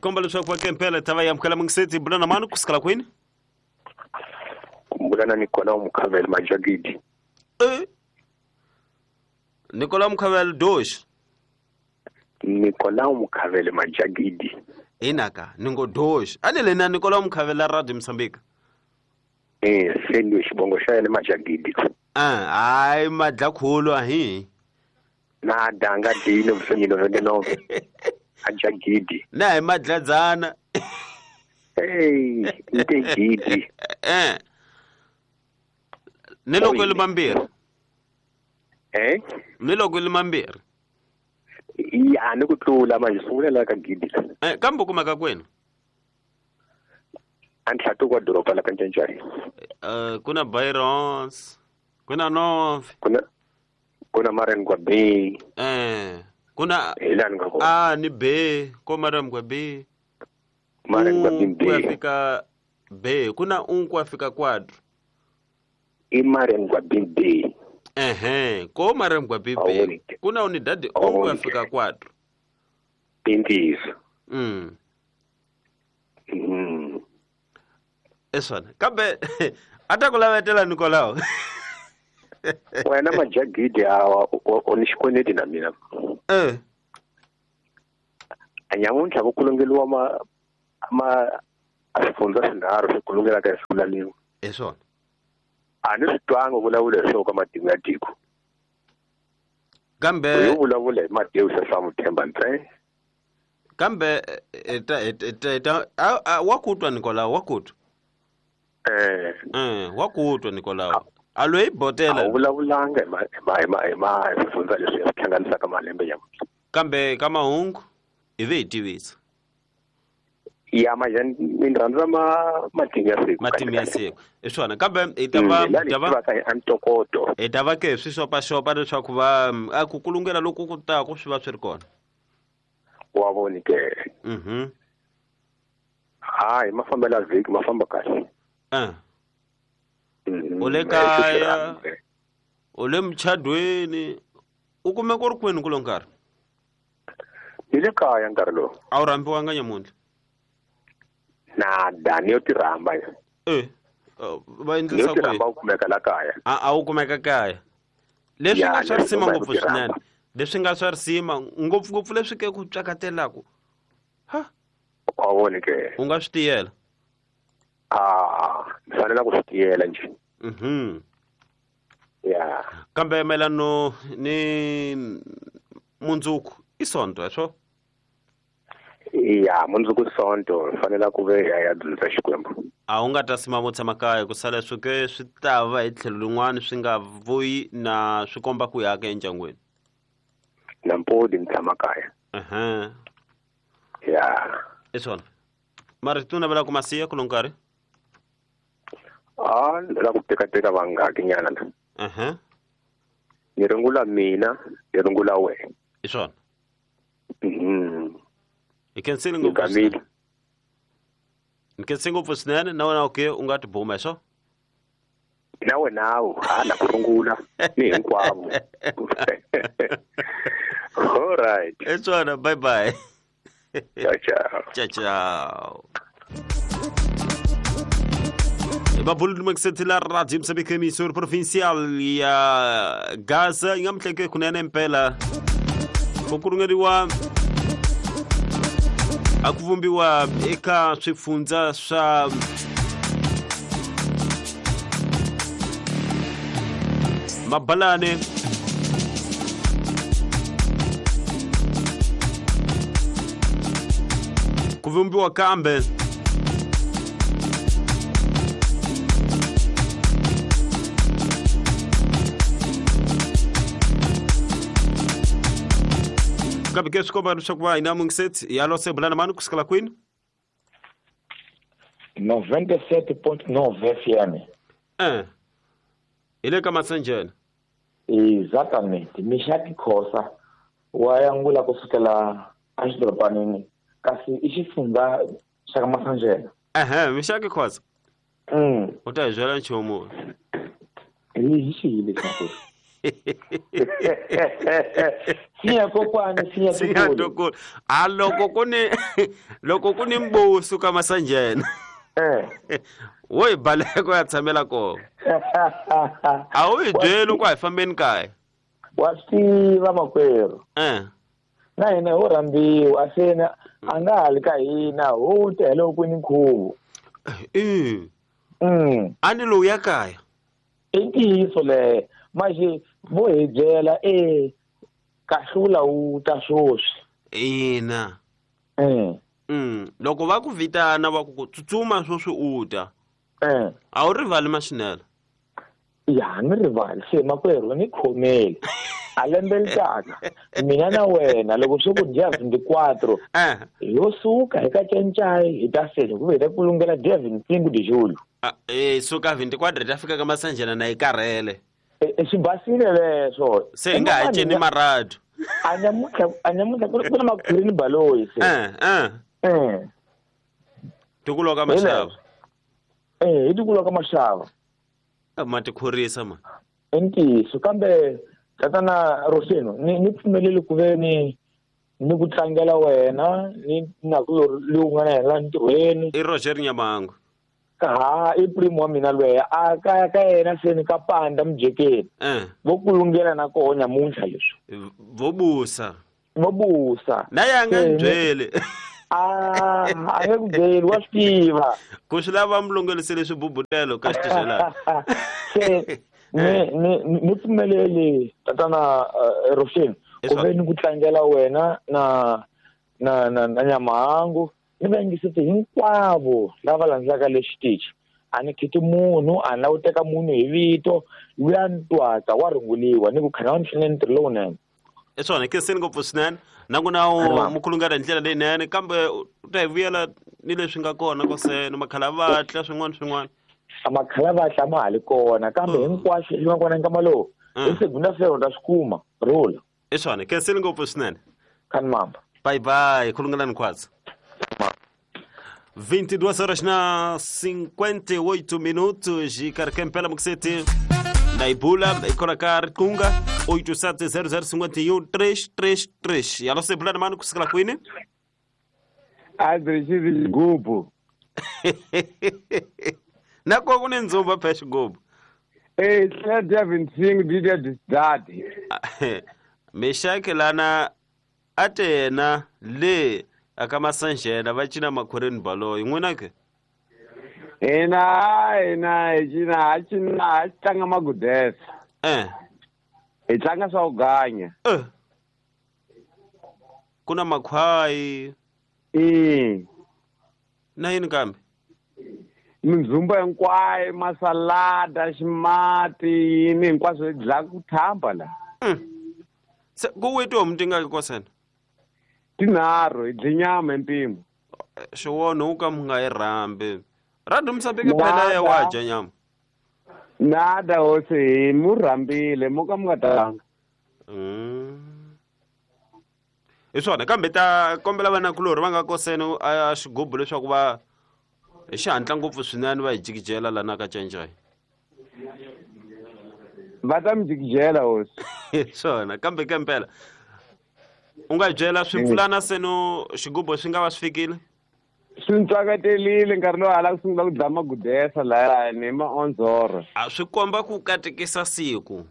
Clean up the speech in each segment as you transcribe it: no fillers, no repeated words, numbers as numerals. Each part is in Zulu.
tikomba leswaku va kempela ta va yamukela mungiseti bula na mani kusukela kwini kumbulana Nicola Mukhaveli Majagidi. Nicola Mukhaveli Dosh. Nicola Mukhaveli Majagidi. Inaka ningo Dosh. Anele na Nicola Mukhaveli Radio Msambika. Sendi xibongo xa yena Majagidi. Ay madla khulu ahi. Na danga dino mfanyino no. Majagidi. Na madla dzana. Ntegidi. Niloko limambiri. Niloko limambiri. Ya nikutlula manje sungulela ka gidi. Kambe kumaka kwenu? Antlhato kwa doroba la Kanjanjari. Kuna Byrons, kuna Nov, kuna Marengwa Bay. Kuna ni Bay, ko Marengwa Bay. Marengwa Bay. Kuafika Bay, kuna kuafika Quadro. Marengwa Bay. Ko Marengwa Bay. Kuna unidade kuafika Quadro. Pintis. Esona. Kambe atakulavetela Nicolao. Wena Majagidi awa onishikoneti na mina. Anyamuntlha kukulungeliwa ma asifundza swinharhu swikulungela ka siku laliwa. Esona. Ani switwanga vulavula leswo ka matimu ya tiko. Kambe u vulavula hi Mateus Samuthemba ntsena. Kambe wakutwa Nicolao wakutwa. Wakutwa Nicolao. Alo ibhotela. Vulavulanga ma sifundza leswi ya hlanganisa ka malembe ya mutla. Kambe kama hungu ive itivisa. Ya majani minrandza matimu ya siku. Matimu ya siku. Eswona kambe itava antokoto. Itava ke swi xopa leswaku va kukulungela loko ku ta ku swi va swi ri kona. Wa voni ke. Hayi mafambela viki mafamba kahle. Ule kaya ule mchadweni ukume ku ri kwini kulo nkarhi? Ile kaya nkarhi lo. A wu rambiwanga nyamuntlha? Na Daniel tiramba. Va endlisa ku tiramba u kumeka la kaya. A wu kumeka kaya. Leswi nga swa risima ngopfu swinene. Leswi nga swa risima ngopfu leswi ke ku tswakatelaku. Wa voni ke. U nga swi tiyela? Ni fanele ku swi tiyela nje. Ya. Kambe melano ni Mundzuku isonto yasho? Ya Mundzuku sonto fanele ku ve ya dzunisa Xikwembu. A u nga ta sima mo tshama kaya ku sala swi ke swi ta va hi tlhelo lin'wana swi nga vuyi na swi komba ku ya ka endyangwini. Nampodi ni tshama kaya. Ya. Isona. Mara tu na vela ku masiya ku nkarhi? La ku teka vangaki nyana la. Ni rungula mina, ni rungula we. Isona. Ikensini ngopfu. Ikensini ngopfu sinene na okay ungati buma so? Nawe na kurungula ni hinkwavo. All right. Isona, bye bye. Ciao. Babulu Lumakseti la Radio Msambika emisora provincial ya Gaza ingamhleke kunene mpela kukurungeriwa akuvumbiwa eka swifundza swa Mabalane kuvumbiwa kambe Kabe kesho kwamba nushakuwa inamu ngiseti yalo sebulana manu kusikala kwini? 97.9 FM. Ile kama sanjani? Exatamente. Mishaki Khosa wayangula kusukela axidoropanini kasi ixifundza xa ka Masanjena. Mishaki Khosa. Uta hyela nchumu. Hi xiyile xa siya kokwani siya Tokolo. A loko ku ni mbusu ka Masanjena. Wo baleko ya tshamela ko. A wu hi byeli ku hi fambeni kaya. wa tiva makwerhu na hina ho rambiwa asena a nga hali ka hina ho tele ku ni nkhuvo ani lowu ya kaya i ntiyiso le maje vo hi byela kahlula wu ta swoswi ina loko va ku vitana va ku tsutsuma swoswi u ta a wu rivali mashinela ya ni rivali se makwerhu ni khomeli a lembe litaka mina na wena loko swi ku dia 24 yo suka eka cencayi hi ta sele ku veta ku lungela dia 25 de julho suka 24 ta fika ka Masanjena na ikarhele swi basile leswo se hi nga ha ceni marado anyamutlha ku na makhwirini baloyi se tikulo ka Mashava hi tikulo ka Mashava ma ti khorisa ma ntiyiso kambe tatana Roseno ni pfumeleli ku ve ni ku tlangela wena ni na ku lowu nga na hela ntirhweni i Roger Nyamangu i primo wa mina lweya a kaya ka yena se ni ka Panda Mjekeni vo kulungela na koho nyamuntlha leswi vo busa na yanga nbyele a nge ku byeli wa swi tiva ku swi lava mulungelisele swibubutelo ka xitixelana se ni pfumeleli tatana Roshen ku ve ni ku tlangela wena na Nyamangu ni va yingisete hinkwavo lava landzelaka le xitichi a ni khiti munhu a ni lavi teka munhu hi vito loyi a ni twaka wa runguliwa ni ku khana wa ni hlonele ntirho lowunene i swona kenseni ngopfu swinene na ku na mukhulungela hi ndlela leyinene kambe u ta hi vuyela ni leswi nga kona koseno makhala vatla swin'wana amakhala vatla ma hali kona kambe hinkwaswo leswi nga kona nkama lowu i segunda fero ta swi kuma rula i swona kenseni ngopfu swinene khani mamba bye khulungelani khwatsi 22 horas na 58 minutos e carquempela muxete na Ibula ikona Rikunga 870051 yalo se bula mano kusikala kwini adresi gubu na kwa kune nzomba pesh gubu sila dia 25 dia disdadi meshake lana atena le aka Masanjena va cina makhoreni baloyi n'wina ke hina hi tlanga magudesa hi tlanga swa ku ganya ku na makhwayi na yini kambe mindzumba hinkwayo masalada ximati yini hinkwaswo hi dlaka ku thamba la se ku weti homu ti nga kosena tinharhu hi dli nyama empimo xiwona u ka mi nga yi rambi radu misapeke phela ya wa dya nyama nada hosi hi mu rhambile mo ka mi nga talanga hi swona kambe ta kombela vanakulori va nga koseni a xigubu leswaku va hi xihatla ngopfu swinene va hi jikijela lana ka cencayi va ta mi jikijela hosi hi swona kambe kempela u nga byela swi pfulana seno xigubu swi nga va swi fikile swi ni tswakatelile nkarhi lowu hala ku sungula ku dlaya magudesa laya ni maondzoro a swi komba ku katekisa siku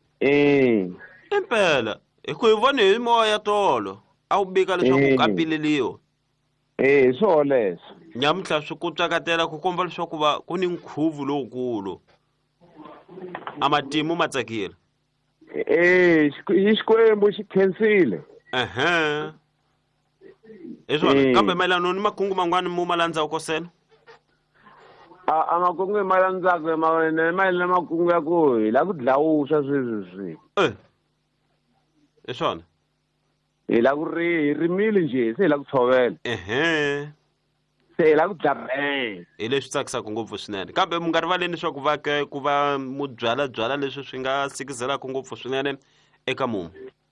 impela hi ku hi vone hi moya tolo a wu bika leswaku u kapileliwa hi swona leswo nyamutlha swi ku tswakatela ku komba leswaku va ku ni nkhuvu lowukulu a matimu ma tsakile Xikwembu xi khensile hi swona kambe mayelana ni makungu man'wani mu ma landzaka kosena a makungu hi ma landzaka mayelana makungu ya ku hi la ku dlawusa sweswi hi swona hi la ku hi rimile nje se hi la ku tshovela se hi la ku dlabela hi leswi tsakisaka ngopfu swinene kambe mu nga rivaleni leswaku ku va mu byala leswi swi nga sikizelaka ngopfu swinene eka mumu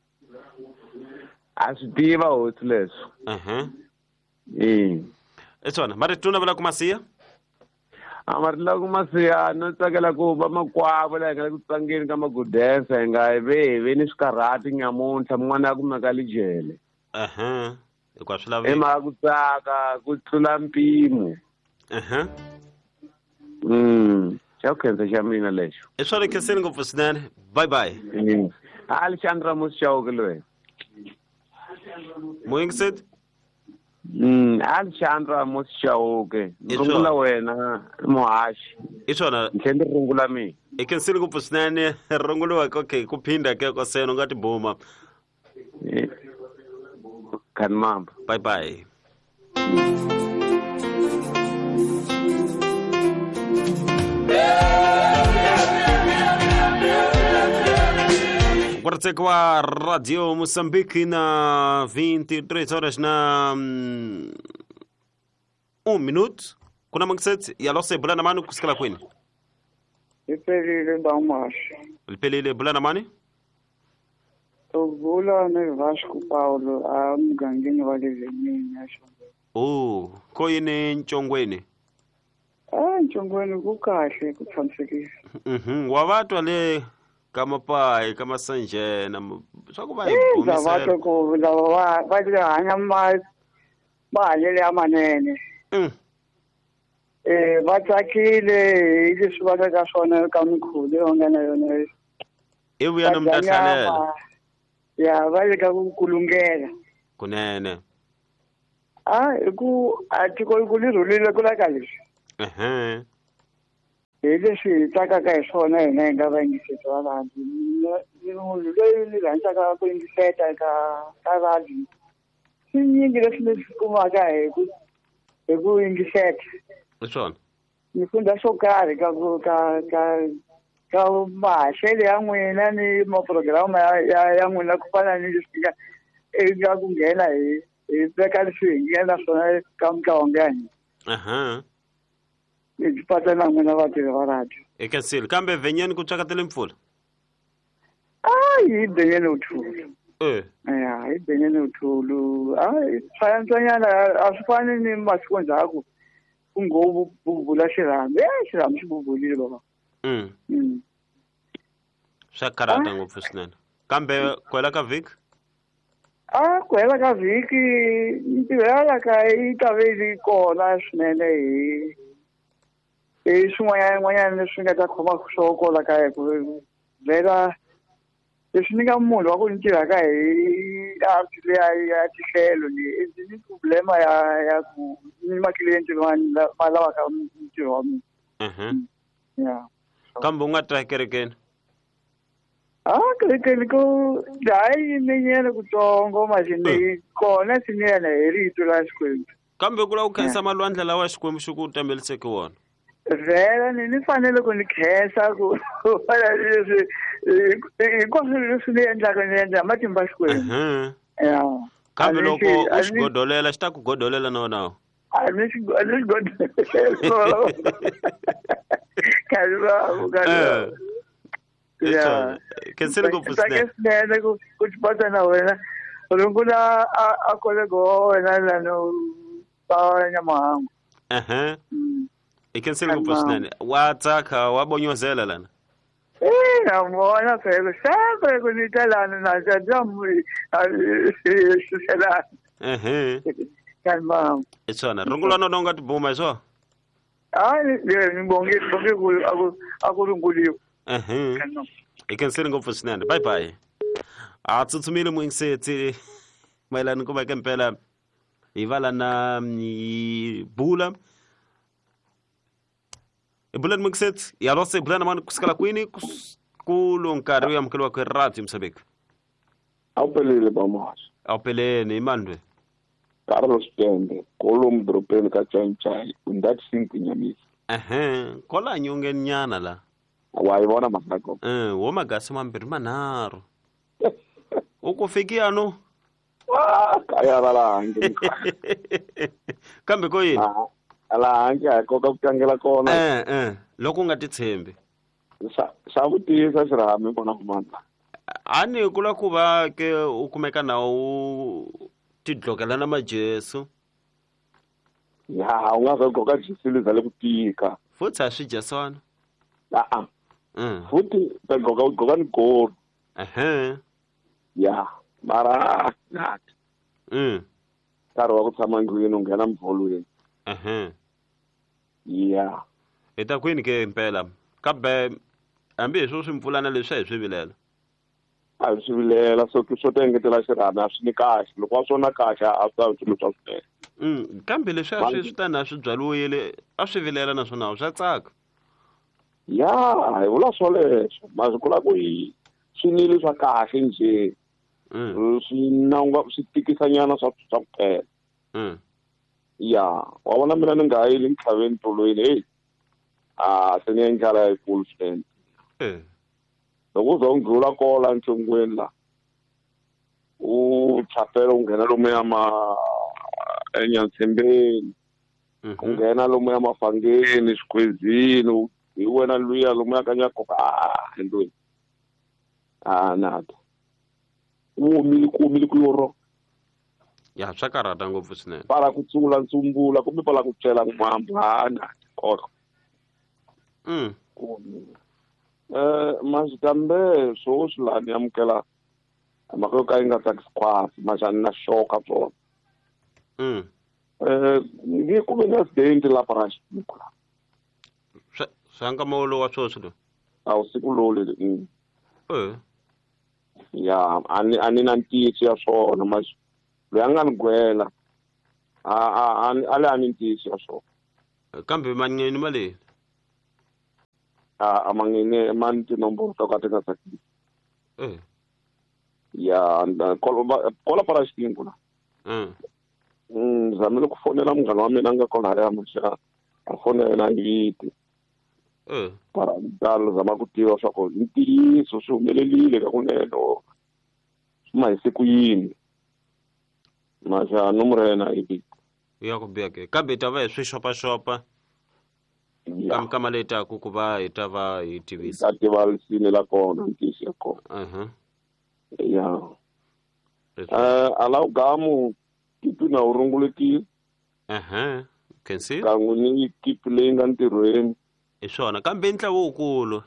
a swi tiva hosi leswo hi swona mari tuna vula ku masiya amarila ku masiya no tsakela ku va makwavo la hi nga le ku tlangeni ka magudensa hi nga ve ni swikarhati nyamuntlha mun'wana ya kumeka lijele hikuva swi laveka hi mhaka ku tsaka ku tlula mpimo xa ku khensa xa mina lexo i swona khenseni ngopfu swinene bye bye Alexandra Mushauke loyi muyingiseti Alexandra Mushauke rungula wena muhashi i swona tlhela rungula mina i khenseni ngopfu swinene runguliwa okay ku phinda ke ko seno nga tibuma kan mamba bye bye Quarteco wa Radio Moçambique na 23 horas na 1 minuto. Kuna mangset ya lose bulana mani kusikala kwini. Ipelile bamashi. Ipelile bulana mani? Uvula ne Vasco Paulo amgangeni wa Lezemini yasho. Oh, koyini Ntshongweni. Ntshongweni kukahle kuthamsekile. Wavatwa le kama pai kama sanje na swakuba zavatwa ko lava va hanya mahanyele amanene. Va tsakile hi leswi va ka swona ka mikhulo yo nghena yona. Ivuya nomtahlalela. Ya va le ka ku kulungela. Kunene. Ku atiko ku lirulile kula ka leswi. Hi leswi hi tsakaka hi swona hina hi nga vayingiseti va vanhu munhu loyi ni rhandzaka ku yingiseta ka vanhu swinyingi leswi kumaka hi ku yingiseta i swona ni funda swo karhi ka mahashele ya n'wina ni maprogramu ya n'wina ku fana ni leswi nga ku nghena hi veka leswi hi nghena swona ka mitlawangu ya hina hi pata na n'wina vatirhi va radio eka sile kambe venyeni ku tsakatele mpfula hi benyeni uthulu ya hi benyeni uthulu swanyana a swi fani ni masiku ndzhaku ku ngo bubula xirhambi xirhambi xi bubulile baba swa karata ngopfu swinene kambe kwela ka vhiki ku hela ka vhiki ntirhela ka yi ta ve yi kona swinene hi swin'wanyana leswi nga ta khoma swo kola ka hi ku vhela leswi ni nga munhu wa ku ni tirhaka hi art leya ya tihlelo ni problema ya ku ni maklienti van'wani va lavaka ntirho wa mina ya kambe u nga twa kerekeni kerekeni ku hayi yimenyele kutsongo maxini kona swinene hi rito ra Xikwembu kambe ku la ku khensa malwandla lawa Xikwembu xi ku tambeliseke wona vhela ni fanele ku ni khensa ku leswi hinkwaswo leswi ni endlaka ni endla matimba Xikwembu ya kambe loko u xi godolela xi ta ku godolela na wonawo a ni xi godolela kalwa ya khenseni ngopfu swinene ku xipata na wena rungula a kolego wa wena lano ba Nyamahangu ikhenseni ngopfu swinene wa tsaka wa bonyozela lana ngabona phela sempre kunita lana na jamu shisela kalma isona rungulana nonga tibuma iso ngibonge akurunguliwa ikhenseni ngopfu swinene bye bye tsutsumile muingiseti mayelana kuba ke mpela ivala na bula ibulani muingiseti yalose ibulana mani kusikala kwini kulo nkarhi uyamukeliwa kwe radio Msabika awupelile bamashi awupeleni imandwe Carlos Tembe kolom dropeni ka Chonchai undati sinki nyamisi kola nyonge nyana la wayibona masako wo magasi mambiri manharhu uku fikia no kaya la hange kambe ko yini ala hange akoka ku tlangela kona loko nga titshembi sa vutisa xirhami kona kumanda ani kula ku va ke u kumeka na u tidlokela na majesu ya u nga goka xisili za le ku tika futhi a swi dya swona futhi ta gqoka ni gold ya mara nathi nkarhi wa ku tshama ndlwini u nghena mvolweni ya hi ta kwini ke mpela kambe hambi hi swo swi mpfulana leswi hi swi vilela a hi swi vilela swo ta engetela xirhami a swi ni kahle loko a swona kahle a swi ta swilo swa swinene kambe leswi a swi ta na swi byaliwile a swi vilela naswona swa tsaka ya hi vula swoleswo masiku la ku hi swinile swa kahle nje swi tikisa nyana swa ku phela ya wa vona mina ni nga yili ntlhaveni tolweni heyi se ni endlala yikulu swinene loko uza u ndlula kola ntsungweni la u chapela u nghena lomuya enyantshembeni u nghena lomuya mafangeni xikwezini hi wena luya lomuya ka nyakoka endlwini nata ku yoro ya swa karata ngopfu swinene para ku tsula ntsumbula kumbe pala ku cela n'wambo nati kona masi kambe swo swi la ni amukela mhaka yo ka yi nga tsakisi khwasi maxani na xoka swona ngi ku ve ni accident la parashiku la swa nkamolo wa swoswi lo a wu siku lowu leli ya a ni na ntiyisi ya swona masi loyi a nga ni gwela a le a ni ntiyisi ya swona kambe mangeni ma leyi a mangene mani tinomboro to ka ti nga tsakisi ya kola parashiku la zamile ku fonela munghana wa mina a nga kona haya maxana a fonela yiti para ntalo zama ku tiva swa ku ntiyiso swi humelelile ka kunene swi ma hi siku yini maxa nomoro yena hi ya ku biha ke kambe ta va hi swi xopaxopa kama leyi taku ku va hi ta va hi tivisa ta tiva lisini la kona ntiyisi ya kona ya ala ugamu kipi na urungulekile can see kan'we ni kipi leyi nga ntirhweni hi swona kambe ntlawa wukulu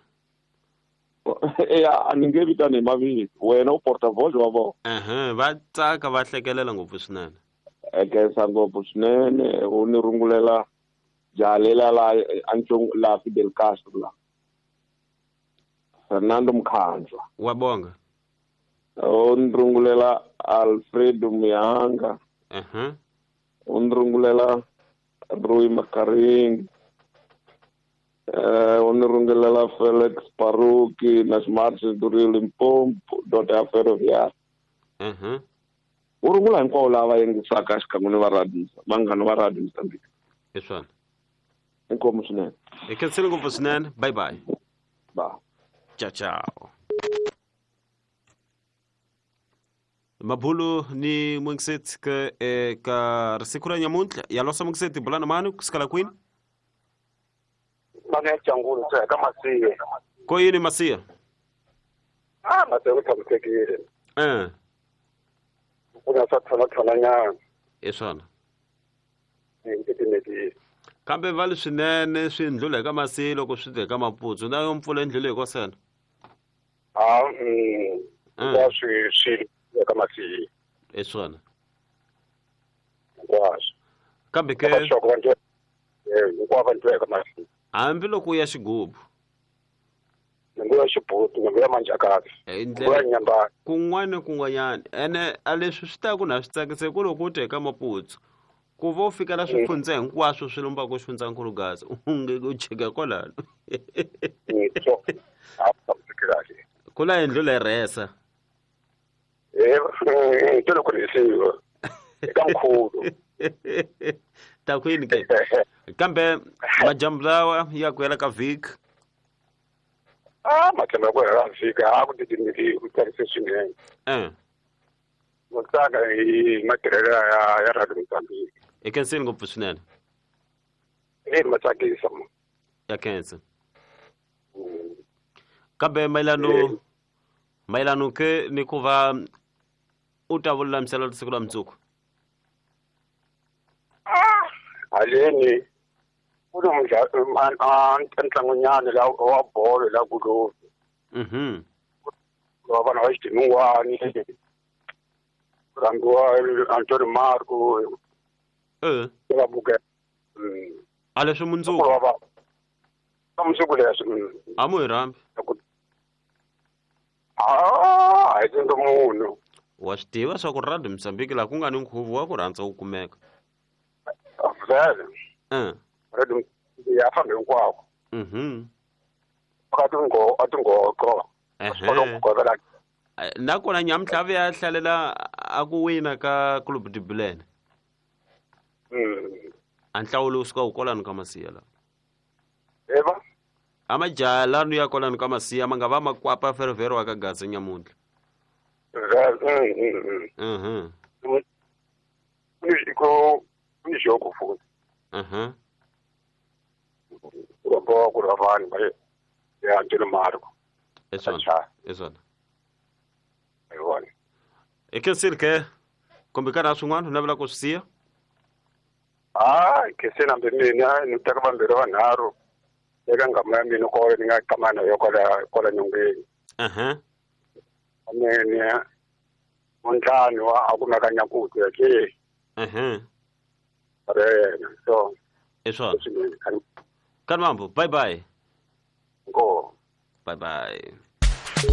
a ni nge vitani hi mavito wena u portavoce wa vona va tsaka va hlekelela ngopfu swinene ekensa ngopfu swinene u ni rungulela jalela la Fidel Castro la Fernando Mkhanjwa wa bonga u ni rungulela Alfredo Muyanga u ni rungulela Roy Makaring u ni rungulela Felix Paruki na Martin Duril Mpompo Dr. Ferroviaria u rungula hinkwavo lava yingisaka xikan'we ni varadisa vanghana va radio Mozambique hi swona inkomu swinene hi khensile ngopfu swinene bye bye ciao mabulu ni mungiseti ka risiku ra nyamuntlha ya losa mungiseti bulana mani kusikala kwini mani ya Jangulu ka Masiya ko yini Masiya Masiya ku tshamisekile kuna sa tshona nyana hi swona ntitimekile kambe vali swinene swi ndlula eka Masiya loko swi te ka Maputsu na yo mpfula endlule hi kosena swi eka Masiya hi swona hinkwaswo kambe ke hinkwavo vantu eka Masiya hambi loko u ya xigubu ni ya xibuti ni ya Manjakati ndlela Nyambani kun'wana kun'wanyana ene a leswi swi ta ku na swi tsakise ku loko u te ka Maputsu ku va u fikela swifundza hinkwaswo swi lombaka xifundzankulugazi u nge u cheka kwalano kula endlule resa tolo ku risiwa eka mkhulu ta kwini ke kambe majambu lawa ya ku hela ka vhiki majambu ya ku hela ka vhiki a ku titimeli ku tsakise swinene ku tsaka hi matirhelo ya radio Mozambique hi khensile ngopfu swinene ma tsakisa ya khensa kambe mayelano ke ni ku va u ta vululamisela siku la mundzuku haleni ntlangunyana la wa bolo la kulo wa bana wa xidinungwani rhangiwa Antony Marco va buke a leswi mundzuku mundzuku leswi a mu hi rambi hi tsinto munhu wa swi tiva swa ku radio Mozambique laha ku nga ni nkhuvo wa ku rhandza wu kumeka vele radio ya fambe hinkwako a tingoqo nakona nyamutlha ya hlalela a ku wina ka Club de Bullen a nhlawulo wu suka wu kolani ka masiya la eva a majaha lanu ya kolani ka masiya ma nga va makwapa fervero wa ka Gaza nyamuntlha ni joko futhi kubo kuravani ba ya Antony Marco esona ayona ekensir ke kombekana swin'wana u navela ku swi siya kese na mina ni teka vambirhi vanharhu eka ngama ya mina kole ni nga kamana yo kola nyongeni amene untlhanu a kumekanya kuti ke so esona kan mambo bye bye go bye bye